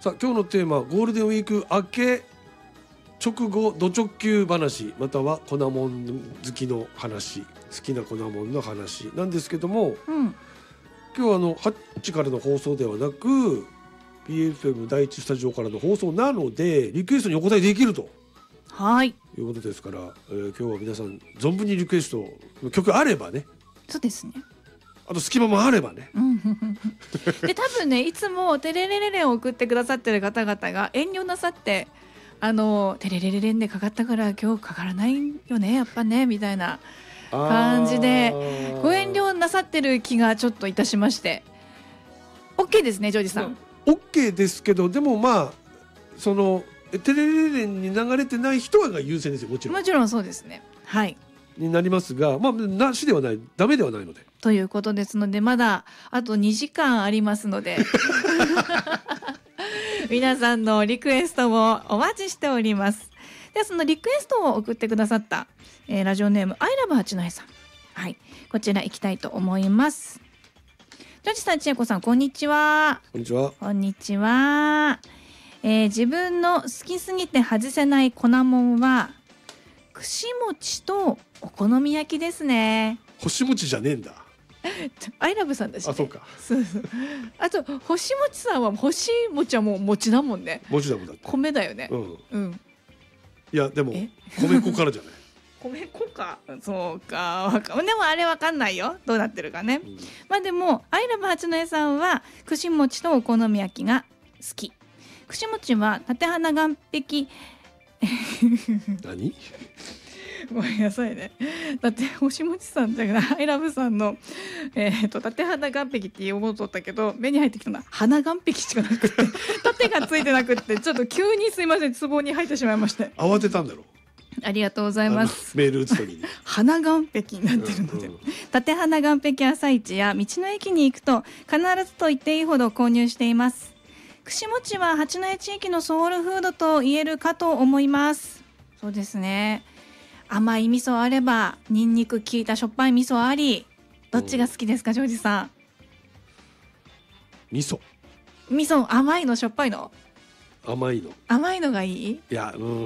さあ今日のテーマ、ゴールデンウィーク明け直後ド直球話、または粉もん好きの話、好きな粉もんの話なんですけども、今日は8時からの放送ではなく BFM 第一スタジオからの放送なので、リクエストにお答えできるということですから、今日は皆さん存分にリクエストの曲あればね、 そうですね、 あと隙間もあればね、 で多分ね、いつもテレレレレンを送ってくださってる方々が遠慮なさって、テレレレレンでかかったから今日かからないよねやっぱねみたいな感じでご遠慮なさってる気がちょっといたしまして、 OK ですねジョージさん。 OK ですけど、でもまあそのテレレレンに流れてない人が優先ですよ、もちろん。 もちろんそうですね、はいになりますが、まあなしではない、ダメではないのでということですので、まだあと2時間ありますので皆さんのリクエストもお待ちしております。ではそのリクエストを送ってくださった、ラジオネームアイラブ八戸さん、はい、こちら行きたいと思います。ジョージさん、千恵子さん、こんにちは。 こんにちは。 こんにちは。自分の好きすぎて外せない粉もんは串餅とお好み焼きですね。 星餅じゃねえんだ。 アイラブさんだし、ね、 あ、そうか。 そうそう。あと星餅さんは、星餅はもう餅だもんね。 餅だもんだって。 米だよね。 うん。いやでも米粉からじゃない。 米粉か、そうか、でもあれわかんないよ、どうなってるかね。まあでもアイラブ八戸さんは串餅とお好み焼きが好き。串餅は縦花岸壁何ごめんなさいね。だって星餅さんだからアイラブさんの、縦花岸壁って言おうとったけど、目に入ってきたのは花岸壁しかなくて縦がついてなくって、ちょっと急にすいません、壺に入ってしまいまして。 慌てたんだろう。 ありがとうございます。 メール打つ時に花岸壁になってるので、縦花岸壁朝市や道の駅に行くと必ずと言っていいほど購入しています。串餅は八戸地域のソウルフードと言えるかと思います。そうですね、甘い味噌あればニンニク効いたしょっぱい味噌あり、どっちが好きですか、ジョージさん。 味噌。 甘いのしょっぱいの？ 甘いの。 甘いのがいい？ いや、